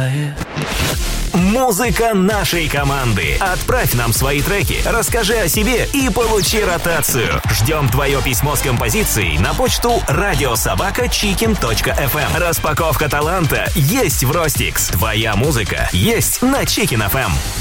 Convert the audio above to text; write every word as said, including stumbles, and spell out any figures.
Музыка нашей команды. Отправь нам свои треки, расскажи о себе и получи ротацию. Ждем твое письмо с композицией на почту радиособака чикен точка эф эм. Распаковка таланта есть в Ростикс. Твоя музыка есть на Чикен эф эм.